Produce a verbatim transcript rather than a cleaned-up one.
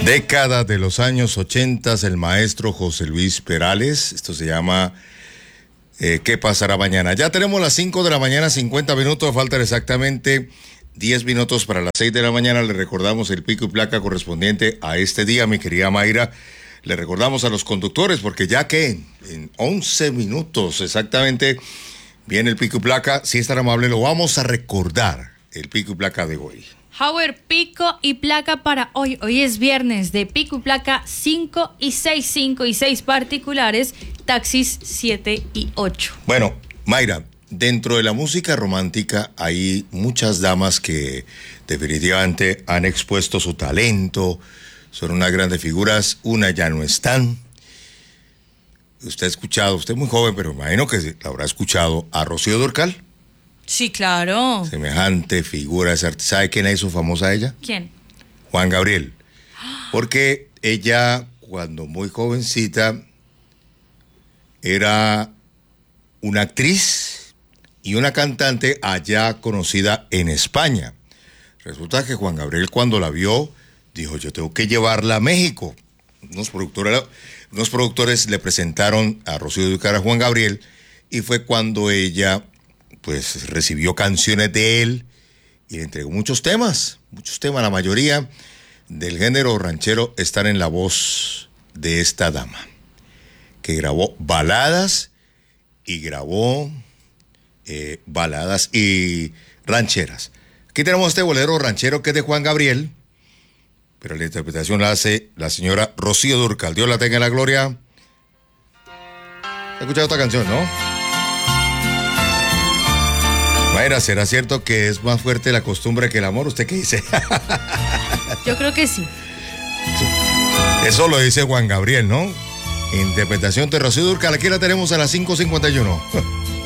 Década de los años ochenta, el maestro José Luis Perales. Esto se llama eh, ¿Qué pasará mañana? Ya tenemos las cinco de la mañana, cincuenta minutos, faltan exactamente diez minutos para las seis de la mañana. Le recordamos el pico y placa correspondiente a este día, mi querida Mayra. Le recordamos a los conductores, porque ya que en once minutos exactamente viene el pico y placa, si es tan amable, lo vamos a recordar, el pico y placa de hoy. Howard, pico y placa para hoy. Hoy es viernes de pico y placa cinco y seis, cinco y seis particulares, taxis siete y ocho. Bueno, Mayra, dentro de la música romántica hay muchas damas que definitivamente han expuesto su talento, son unas grandes figuras, una ya no están. Usted ha escuchado, usted es muy joven, pero imagino que la habrá escuchado a Rocío Dúrcal. Sí, claro. Semejante figura esa artista. ¿Sabe quién la hizo famosa a ella? ¿Quién? Juan Gabriel. Porque ella, cuando muy jovencita, era una actriz y una cantante allá conocida en España. Resulta que Juan Gabriel, cuando la vio, dijo: yo tengo que llevarla a México. Unos productores, unos productores le presentaron a Rocío Dúrcal a Juan Gabriel, y fue cuando ella pues recibió canciones de él y le entregó muchos temas, muchos temas, la mayoría del género ranchero están en la voz de esta dama, que grabó baladas y grabó eh, baladas y rancheras. Aquí tenemos este bolero ranchero que es de Juan Gabriel, pero la interpretación la hace la señora Rocío Dúrcal. Dios la tenga en la gloria. ¿Has escuchado esta canción, no? Mayra, ¿será cierto que es más fuerte la costumbre que el amor? ¿Usted qué dice? Yo creo que sí. Sí. Eso lo dice Juan Gabriel, ¿no? Interpretación de Rocío Dúrcal. Aquí la tenemos a las cinco cincuenta y uno.